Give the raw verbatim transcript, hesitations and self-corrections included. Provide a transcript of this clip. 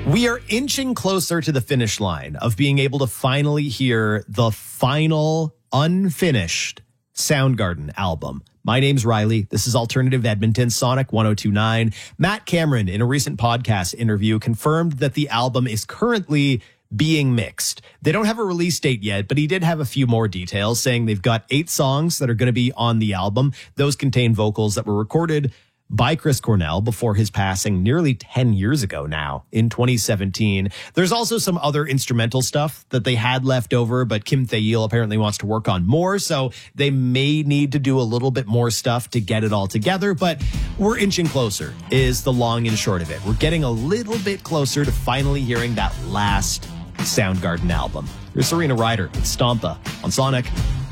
We are inching closer to the finish line of being able to finally hear the final unfinished Soundgarden album. My name's Riley. This is Alternative Edmonton, Sonic one oh two point nine. Matt Cameron, in a recent podcast interview, confirmed that the album is currently being mixed. They don't have a release date yet, but he did have a few more details, saying they've got eight songs that are going to be on the album. Those contain vocals that were recorded by Chris Cornell before his passing nearly ten years ago now, in twenty seventeen. There's also some other instrumental stuff that they had left over, but Kim Thayil apparently wants to work on more, so they may need to do a little bit more stuff to get it all together, but we're inching closer, is the long and short of it. We're getting a little bit closer to finally hearing that last Soundgarden album. Here's Serena Ryder with Stompa on Sonic.